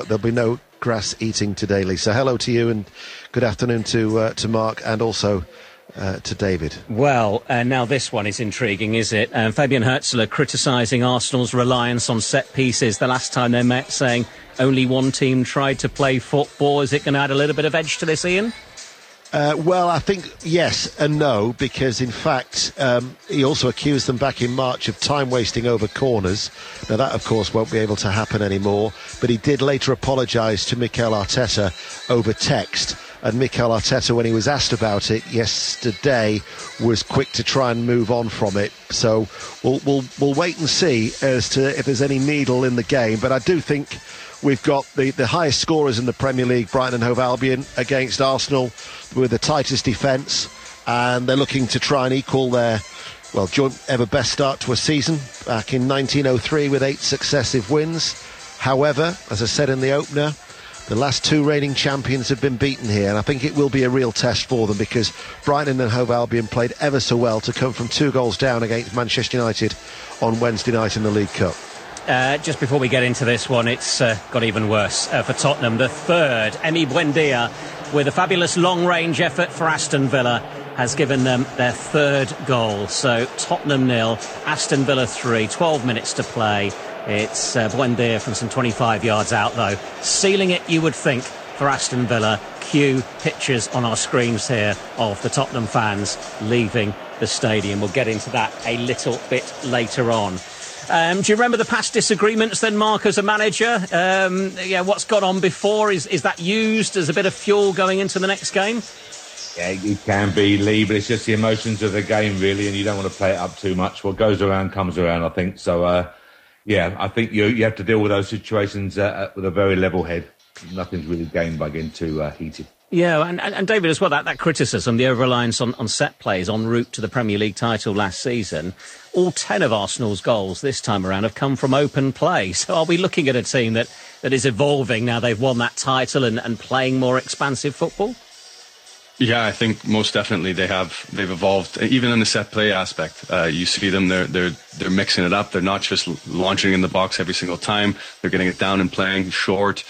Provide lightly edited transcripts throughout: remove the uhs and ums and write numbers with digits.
There'll be no grass eating today, Lisa. Hello to you and good afternoon to Mark and also to David. Well, now this one is intriguing, is it? Fabian Hürzeler criticising Arsenal's reliance on set pieces the last time they met, saying only one team tried to play football. Is it going to add a little bit of edge to this, Ian? Well, I think yes and no, because in fact he also accused them back in March of time wasting over corners. Now that of course won't be able to happen anymore, but he did later apologise to Mikel Arteta over text, and Mikel Arteta, when he was asked about it yesterday, was quick to try and move on from it. So we'll wait and see as to if there's any needle in the game, but I do think we've got the highest scorers in the Premier League, Brighton and Hove Albion, against Arsenal with the tightest defence, and they're looking to try and equal their joint ever best start to a season back in 1903 with 8 successive wins. However, as I said in the opener, the last 2 reigning champions have been beaten here, and I think it will be a real test for them, because Brighton and Hove Albion played ever so well to come from 2 goals down against Manchester United on Wednesday night in the League Cup. Just before we get into this one, it's got even worse for Tottenham. The third, Emi Buendia, with a fabulous long-range effort for Aston Villa, has given them their 3rd goal. So Tottenham 0, Aston Villa 3, 12 minutes to play. It's Buendia from some 25 yards out, though. Sealing it, you would think, for Aston Villa. Cue pictures on our screens here of the Tottenham fans leaving the stadium. We'll get into that a little bit later on. Do you remember the past disagreements then, Mark, as a manager? What's gone on before? Is that used as a bit of fuel going into the next game? Yeah, it can be, Lee, but it's just the emotions of the game, really, and you don't want to play it up too much. What goes around comes around, I think. So, I think you have to deal with those situations with a very level head. Nothing's really gained by getting too heated. Yeah, and David, as well, that criticism, the over-reliance on set plays en route to the Premier League title last season, all 10 of Arsenal's goals this time around have come from open play. So are we looking at a team that is evolving now they've won that title and playing more expansive football? Yeah, I think most definitely they've evolved, even in the set play aspect. You see them, they're mixing it up. They're not just launching in the box every single time. They're getting it down and playing short.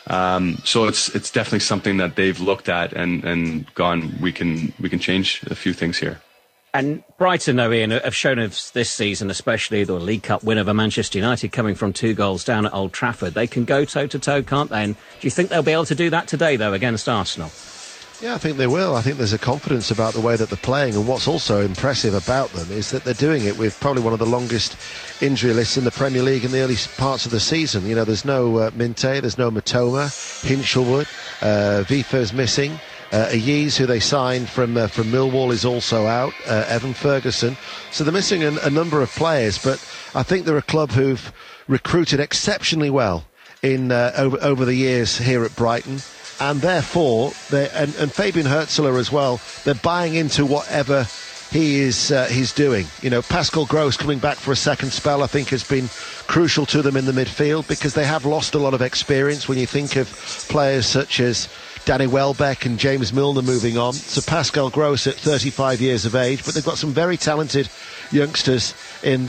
So it's definitely something that they've looked at and gone, we can change a few things here. And Brighton, though, Ian, have shown us this season, especially the League Cup win over Manchester United, coming from 2 goals down at Old Trafford. They can go toe-to-toe, can't they? And do you think they'll be able to do that today, though, against Arsenal? Yeah, I think they will. I think there's a confidence about the way that they're playing, and what's also impressive about them is that they're doing it with probably one of the longest injury lists in the Premier League in the early parts of the season. You know, there's no Minte, there's no Matoma, Hinchelwood, Vifa's missing. Ayeez, who they signed from Millwall, is also out. Evan Ferguson. So they're missing a number of players, but I think they're a club who've recruited exceptionally well in over the years here at Brighton. And therefore, and Fabian Hürzeler as well, they're buying into whatever he's doing. You know, Pascal Gross coming back for a second spell, I think, has been crucial to them in the midfield, because they have lost a lot of experience when you think of players such as Danny Welbeck and James Milner moving on. So Pascal Gross at 35 years of age, but they've got some very talented youngsters in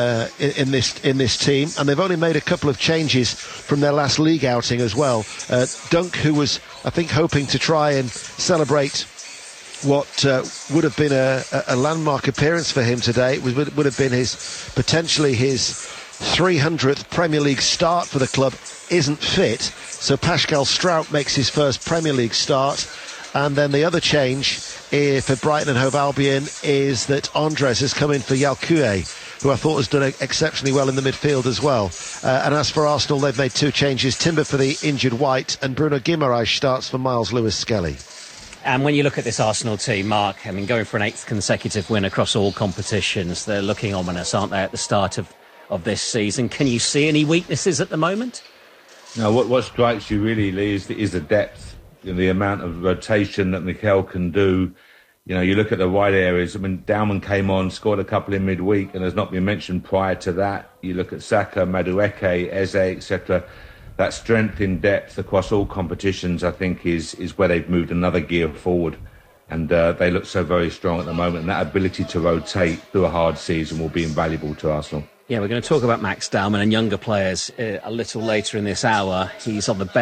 this team, and they've only made a couple of changes from their last league outing as well. Dunk, who was, I think, hoping to try and celebrate what would have been a landmark appearance for him today, would have been potentially his 300th Premier League start for the club, isn't fit. So Pascal Strout makes his first Premier League start. And then the other change for Brighton and Hove Albion is that Andres has come in for Yalkoué, who I thought has done exceptionally well in the midfield as well. And as for Arsenal, they've made 2 changes. Timber for the injured White, and Bruno Guimaraes starts for Miles Lewis-Skelly. And when you look at this Arsenal team, Mark, I mean, going for an 8th consecutive win across all competitions, they're looking ominous, aren't they, at the start of this season? Can you see any weaknesses at the moment? No, what strikes you really, Lee, is the depth. You know, the amount of rotation that Mikel can do. You know, you look at the wide areas. I mean, Dauman came on, scored a couple in midweek, and has not been mentioned prior to that. You look at Saka, Madueke, Eze, etc. That strength in depth across all competitions, I think, is where they've moved another gear forward. And they look so very strong at the moment. And that ability to rotate through a hard season will be invaluable to Arsenal. Yeah, we're going to talk about Max Daumann and younger players a little later in this hour. He's on the bench